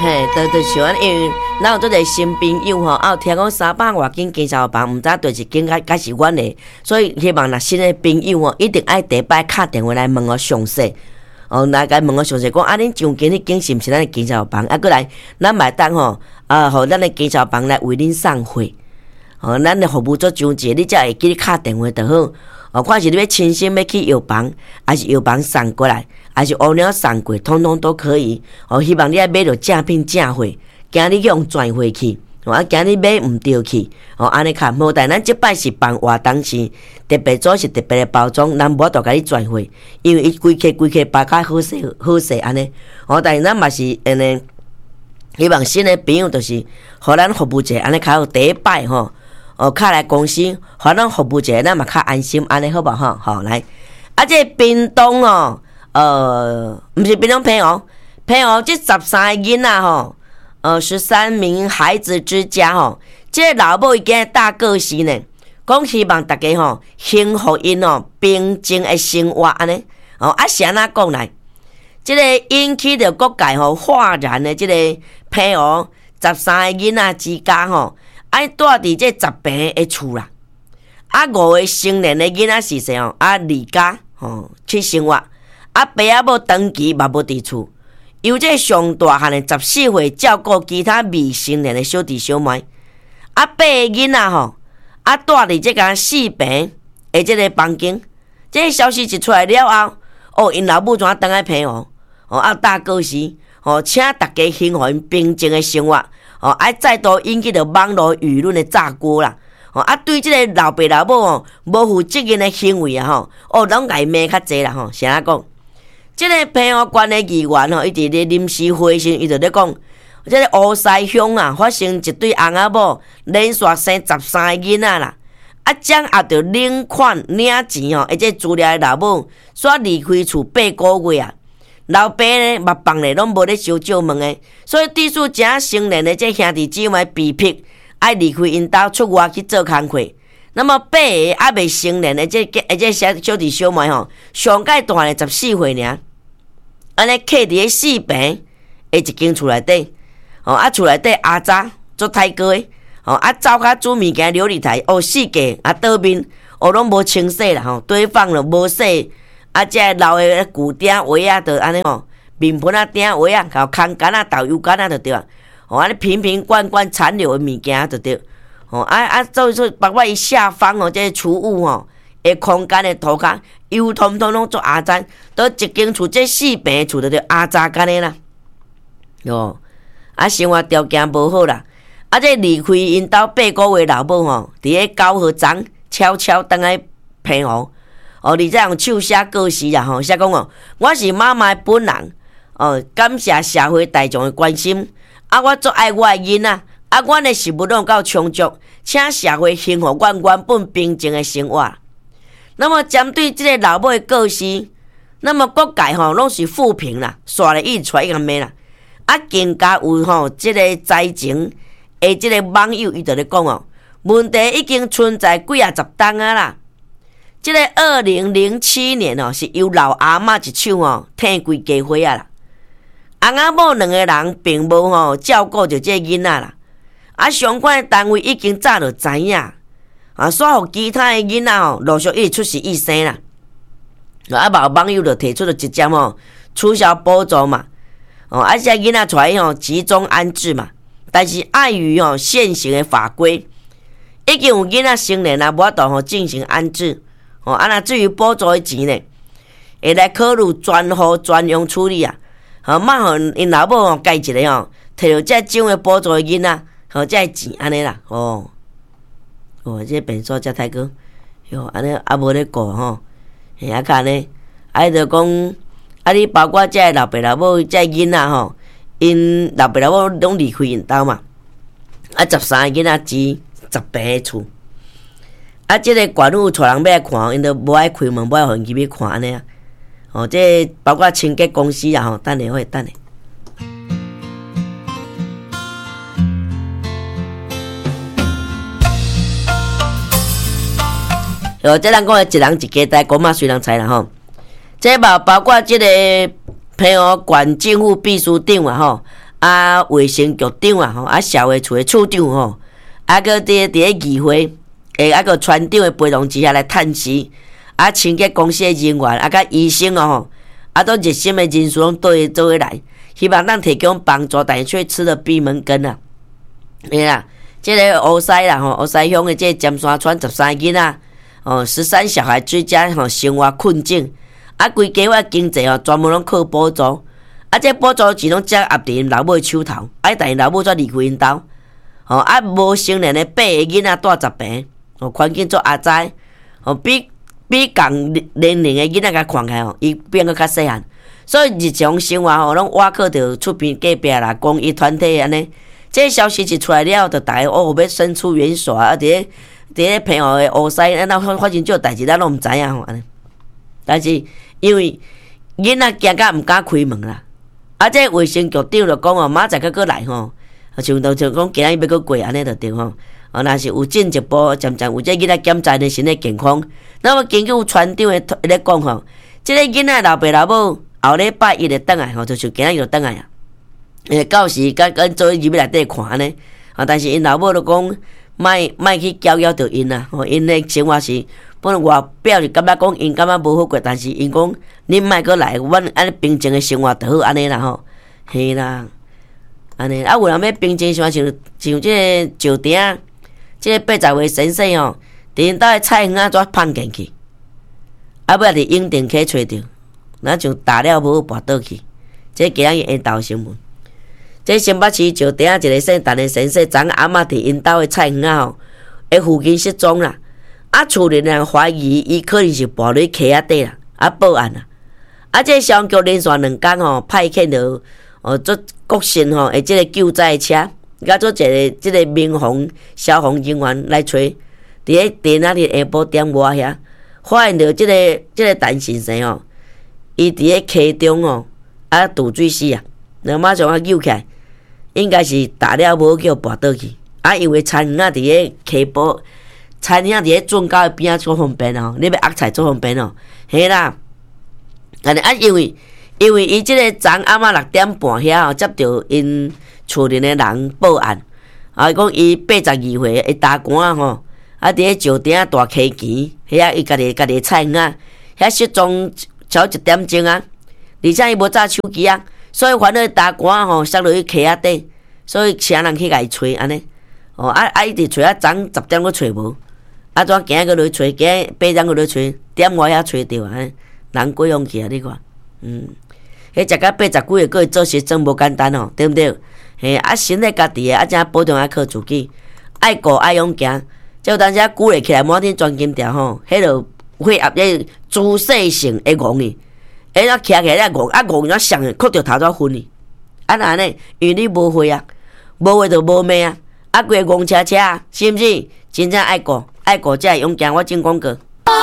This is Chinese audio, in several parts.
嘿，就是安，因为咱有做个新朋友吼，有听讲300外间经销房，毋知对一间甲是阮的，所以希望若新的朋友吼，一定爱第一摆敲电话来问我详细。来甲问我详细讲，恁上间迄间是毋是咱的经销房？过来，咱买单吼，互咱的经销房来为恁送货。咱的服务做上济，你才会记你敲电话就好。看是你要亲身要去药房，还是药房送过来，还是乌鸟送过，统统都可以。希望你爱买到正品正货，惊你用转货去，惊你买毋对去。安尼较无，但咱即摆是办活动时，特别做是特别的包装，咱无度甲你转货，因为伊规克包较好势安尼。但是咱嘛是安尼，希望新的朋友就是互咱服务者安尼较好。第一摆敲来公司，互咱服务者，咱嘛较安心，安尼好无吼？来，这屏东毋是屏东平湖这13个囡仔13名孩子之家这老母已经大个时呢，讲希望大家幸福因平静的生活安尼是安怎讲来？这个引起着各界哗然的这个平湖13个囡仔之家爱住伫这10平的厝啦，5个成年的囡仔是谁离家去生活，爸仔某长期嘛无伫厝，由这上大汉的14岁照顾其他未成年的小弟小妹，8个囡仔住伫这个4平的这个房间。这个消息一出来了后，因老母怎倒来平湖大个时请大家幸福平静的生活。再度引起着网络舆论的炸锅啦！对这个老爸老母无负责任的行为拢爱骂较济啦！是安讲？这个平湖县的议员伊伫咧临时会时，伊就咧讲，这个乌西乡发生一对翁仔某连续生13个囡仔啦！掌握着领款领钱而且资料的老母煞离开厝8个月啊！老爸呢，目放咧拢无咧收借问的，所以对此正成年的这兄弟姊妹被迫爱离开因兜出外去做工课。那么8个还未成年的这小弟小妹上界大的14岁尔，安尼徛伫4平的一间厝内底，厝内底阿早做太哥的，走较煮物件琉璃台四架倒面拢无清洗啦，堆放了无洗。这老的旧鼎碗就安尼面盆鼎碗还有空干豆油干就对啊。安尼瓶瓶罐罐残留的物件就对。做包括伊下方这个储物的空间的涂骹油通通拢做阿粘，都一间厝这4平的厝就对阿扎干的啦。生活条件无好啦。这离开因兜8个月老母伫咧9号庄悄悄倒来平湖。而且用手写告示啦写讲我是妈妈本人感谢社会大众的关心，我最爱我的囡仔，阮的食物拢够充足，请社会幸福阮原本平静的生活。那么针对这个老母的告示，那么各界拢是负评啦，刷了一出来个咩啦，更加有这个灾情的这个网友伊就咧讲问题已经存在几啊十档啦。这个2007年是由老阿嬷一手摕规家伙啦，翁仔某2个人并无照顾着这囡仔啦，相关的单位已经早就知影，煞互其他的囡仔陆续一直出事一生啦，网友就提出了直接取消补助嘛，这囡仔出来集中安置嘛，但是碍于现行的法规，已经有囡仔成年啦，无法度进行安置。那至于补助的钱呢，会来考虑专户专用处理啊。莫互因老母家一个摕到这种的补助的囡仔，这钱安尼啦。这变数遮太高，安尼无咧顾较安尼，就讲你包括这老爸老母这囡仔因老爸老母拢离开因兜嘛，13个囡仔住10平的厝。这个管务带人要来看，因都无爱开门，无爱互因入去看安尼啊。这包括清洁公司啊，等下会等下。这人讲一人一家代，公嘛随人财啦这包括这个平湖县政府秘书长卫生局长社会处的处长个伫咧议会个船长的陪同之下来探视，清洁公司的人员甲医生都热心的人士拢做伙来，希望咱提供帮助，但却吃了闭门羹啊！嘿啦，这个乌西啦乌西乡的这尖山村13囡仔13小孩之家生活困境，规家伙经济专门拢靠补助，这补助钱拢只压伫因老母的手头，但因老母则离开因兜，无成年的8个囡仔住10平，环境足压窄，比共年龄的囡仔甲看起来伊变个较细汉，所以日常生活拢挖靠着厝边隔壁啦、公益团体安尼。这消息一出来了，就大家要伸出援手伫咧朋友的乌西，咱发生这代志，咱拢毋知影安尼。但是因为囡仔惊甲毋敢开门啦，这卫生局长就讲明仔载搁来像讲今日要搁过安尼就对若是有进一步渐有这囡仔检查的身体健康，那么根据船长的咧讲这个囡仔老爸老母后礼拜一就倒来就是今日就倒来到时跟做入去内底看安尼但是因老母就讲莫去搅扰着因因的生活是本来外表是感觉讲因感觉无好过，但是因讲恁莫搁来，阮安尼平静的生活就好安尼啦嘿啦安尼有人要平静生活像这个石鼎这个80岁先生伫因兜的菜园怎放进去，尾仔伫永定溪找着，那像打了无跋倒去，这今日因兜新闻。这新北市石鼎一个姓陈的先生，昨阿嬷伫因兜的菜园附近失踪啦，厝里人怀疑伊可能是跋入溪底啦，报案啦，这消防局连续2天派遣着做国信的这个救灾车。甲做一个即个民防消防人员来找，伫咧地那里下晡点外遐，发现着即个陈先生伊伫咧溪中渡水死然后马上救起来，应该是打了无叫跋倒去，因为田园伫咧溪坡，田园伫咧圳沟的边做方便你要压菜做方便嘿啦，安尼因为伊即个昨暗仔6点半遐接到因厝里的人报案，讲伊82岁的大官伫咧石鼎大溪墘遐伊家己菜园遐失踪超1点钟而且伊无揸手机所以烦恼大官摔落去溪底，所以请人去甲伊找安尼伊直找昨10点佫找无，怎今日佫落去找，今日8点佫落去找，点外遐找着人过用去你看迄食到80几岁，佫会做事真无简单对不对？身体家己的怎保重靠自己，爱顾爱勇行。这有当时鼓励起来满天钻金条迄落血压咧姿势性会戆去，那徛起来戆戆怎上磕着头怎昏去？那安尼，因为你无血无血就无命规个戆车车是毋是？真正爱顾才会勇行。我真讲过。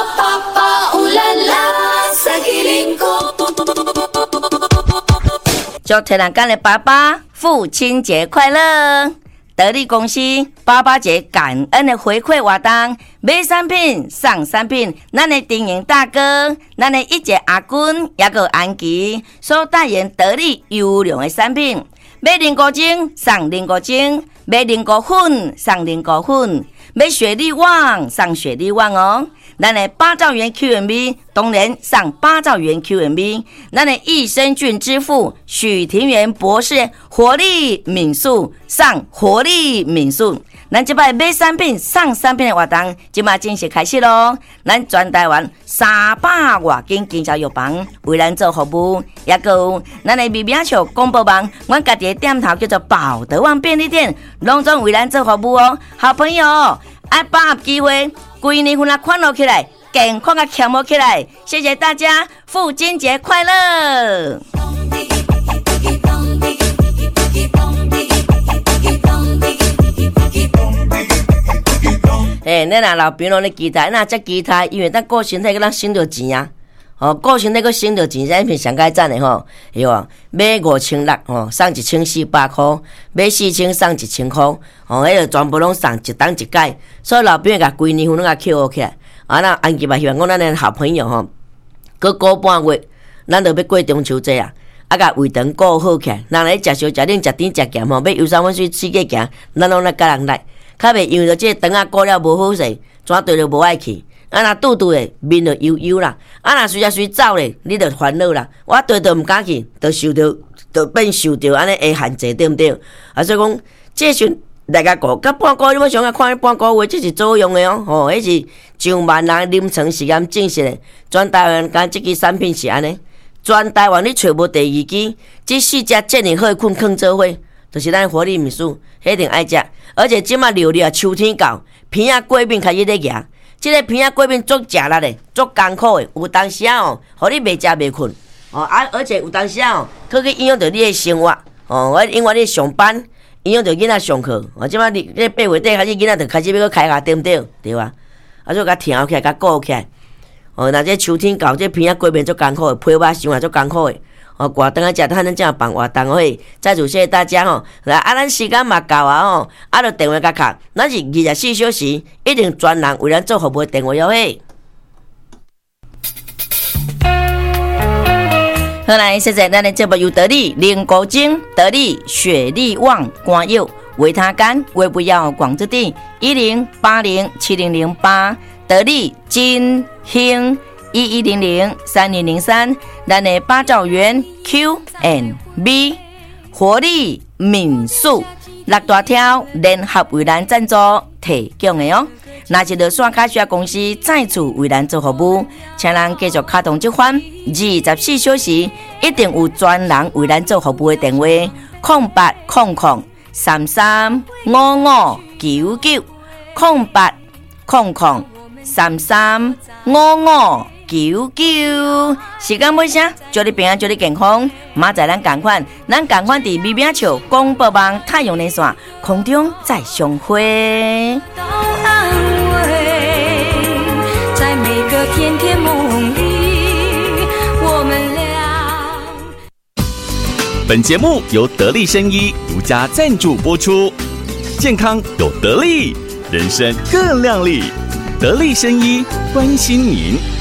祝天然干的爸爸父亲节快乐！得力公司爸爸节感恩的回馈活动，买产品送产品，咱的丁营大哥，咱的一姐阿君，也个安琪所代言得力优良的产品，买凝固精送凝固精，买凝固粉送凝固粉，买雪力旺送雪力旺咱的8兆元 QMB 当然上8兆元 QMB， 咱的益生菌之父许庭元博士活力敏素上活力敏素，咱这摆买产品上产品的活动即马正式开始咯。咱全台湾300多间经销药房为咱做服务，也有咱的秘密小广播网，阮家己的店头叫做宝德旺便利店，拢总为咱做服务好朋友把握机会。规年份款落起来，健康强活起来，谢谢大家，父亲节快乐！咱老朋友咧期待，这期待，因为咱顾身体，咱省着钱顾身体，佫省着钱，这片上该赞的买5600送1400块，买4000送1000块迄个全部拢送一档一届，所以老朋友甲规年份拢甲扣起来那安吉嘛希望讲咱的好朋友过半月咱就要过中秋节甲胃肠顾好起来。人来食烧食冷食甜食咸吼，要游山玩水四界行，咱拢来甲人来，较袂因为着即个肠仔顾了无好势，怎对着无爱去。若肚肚诶，面就油油啦。若随走咧，你着烦恼啦。我对毋敢去，着变受着安尼会限制，对毋对？所以讲，这时大家讲，甲半个你要想啊，看半个月，这是作用的哦。迄是上万人临床实验证实的，全台湾敢即支产品是安尼。全台湾你找无第二支，这4只这么好困做伙，就是咱活力米素，一定爱食。而且即马热啊，秋天到，鼻仔过敏开始咧夹，即个鼻仔过敏足食力的，足艰苦的，有当时哦，互你袂食袂困。而且有当时可去影响到你的生活。我因为你上班。影响着囡仔上课，即摆你8月底开始，囡仔就开始要去开学，对毋对？对啊，所以甲听起来，甲顾起来。若这秋天到，这鼻仔过敏足艰苦的，皮肤生活足艰苦的。活顿仔食咱正办活动会，再次谢谢大家吼。咱时间嘛到啊就电话甲卡，咱是24小时，一定专人为咱做服务的电话哟嘿。好来，现在咱的节目由得力灵骨精、得力雪力旺肝药、维他肝、胃不要广之地10807008，得力金兴11003003，咱的八兆元 Q&B 活力民宿6大条联合为咱赞助提供的哦。若是落线卡需要公司再次为咱做服务，请咱继续卡动这款24小时，一定有专人为咱做服务的电话：0800335599 0800335599。时间尾声，祝你平安，祝你健康。明仔咱同款伫美美笑广播网太阳连线空中再相会。甜甜梦里，我们俩。 本节目由得力生医独家赞助播出，健康有得力，人生更亮丽。得力生医关心您。